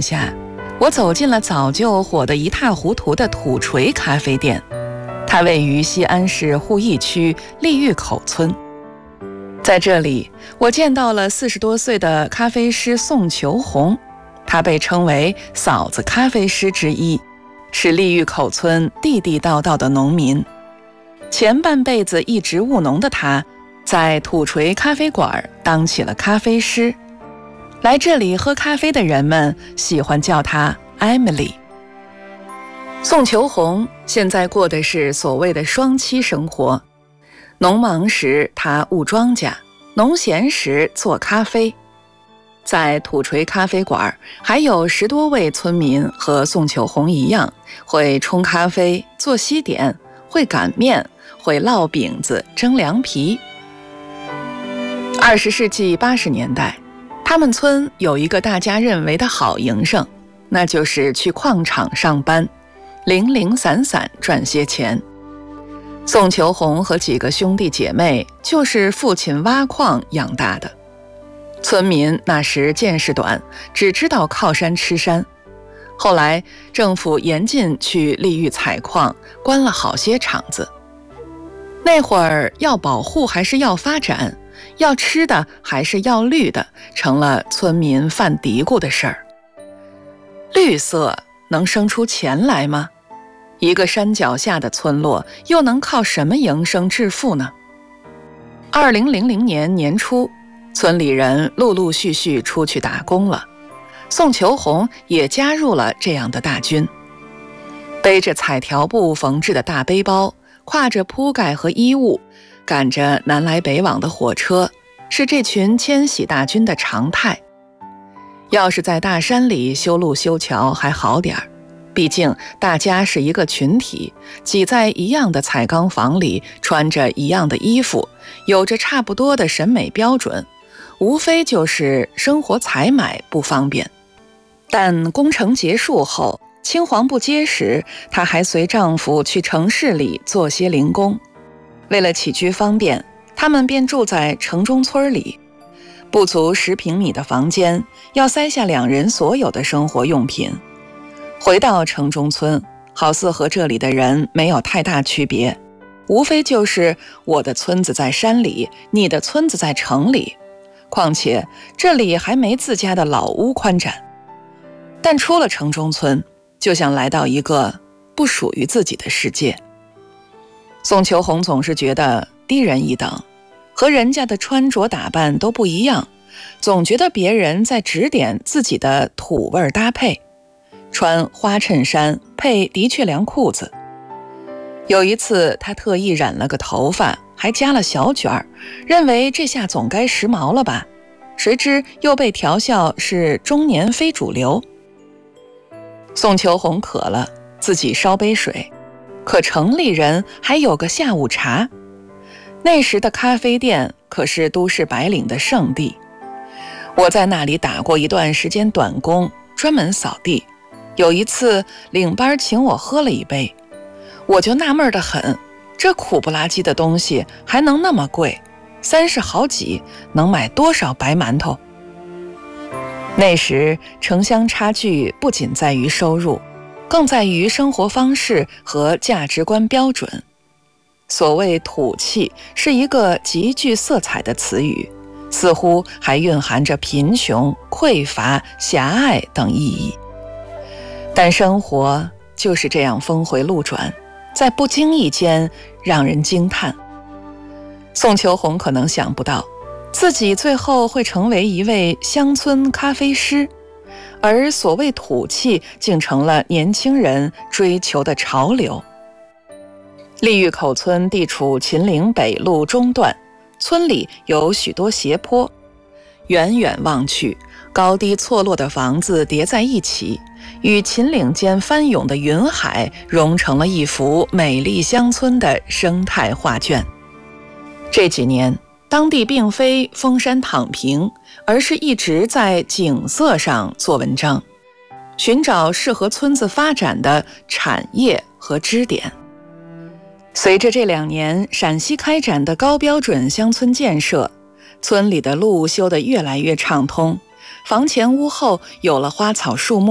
影下，我走进了早就火得一塌糊涂的土锤咖啡店。它位于西安市鄠邑区利峪口村。在这里，我见到了40多岁的咖啡师宋求红，他被称为嫂子咖啡师之一，是利峪口村地地道道的农民。前半辈子一直务农的他，在土锤咖啡馆当起了咖啡师。来这里喝咖啡的人们喜欢叫他 Emily。 宋求红现在过的是所谓的双栖生活，农忙时他务庄稼，农闲时做咖啡。在土锤咖啡馆还有10多位村民和宋求红一样，会冲咖啡、做西点，会擀面，会烙饼子、蒸凉皮。20世纪80年代，他们村有一个大家认为的好营生，那就是去矿场上班，零零散散赚些钱。宋求红和几个兄弟姐妹就是父亲挖矿养大的。村民那时见识短，只知道靠山吃山。后来政府严禁去利峪采矿，关了好些厂子。那会儿要保护还是要发展，要吃的还是要绿的，成了村民犯嘀咕的事儿。绿色能生出钱来吗？一个山脚下的村落又能靠什么营生致富呢？2000年年初，村里人陆陆续续出去打工了，宋求红也加入了这样的大军。背着彩条布缝制的大背包，挎着铺盖和衣物，赶着南来北往的火车，是这群迁徙大军的常态。要是在大山里修路修桥还好点儿，毕竟大家是一个群体，挤在一样的彩钢房里，穿着一样的衣服，有着差不多的审美标准，无非就是生活采买不方便。但工程结束后，青黄不接时，她还随丈夫去城市里做些零工。为了起居方便，他们便住在城中村里。不足10平米的房间，要塞下2人所有的生活用品。回到城中村，好似和这里的人没有太大区别，无非就是我的村子在山里，你的村子在城里，况且这里还没自家的老屋宽展。但出了城中村，就像来到一个不属于自己的世界。宋求红总是觉得低人一等，和人家的穿着打扮都不一样，总觉得别人在指点自己的土味搭配，穿花衬衫配的确良裤子。有一次他特意染了个头发，还加了小卷儿，认为这下总该时髦了吧，谁知又被调笑是中年非主流。宋求红渴了，自己烧杯水，可城里人还有个下午茶。那时的咖啡店可是都市白领的圣地，我在那里打过一段时间短工，专门扫地。有一次领班请我喝了一杯，我就纳闷得很，这苦不拉几的东西还能那么贵，30好几，能买多少白馒头？那时城乡差距不仅在于收入，更在于生活方式和价值观标准。所谓土气是一个极具色彩的词语，似乎还蕴含着贫穷、匮乏、狭隘等意义。但生活就是这样峰回路转，在不经意间让人惊叹。宋求红可能想不到，自己最后会成为一位乡村咖啡师，而所谓土气竟成了年轻人追求的潮流。利峪口村地处秦岭北路中段，村里有许多斜坡，远远望去，高低错落的房子叠在一起，与秦岭间翻涌的云海融成了一幅美丽乡村的生态画卷。这几年，当地并非封山躺平，而是一直在景色上做文章，寻找适合村子发展的产业和支点。随着这2年陕西开展的高标准乡村建设，村里的路修得越来越畅通，房前屋后有了花草树木。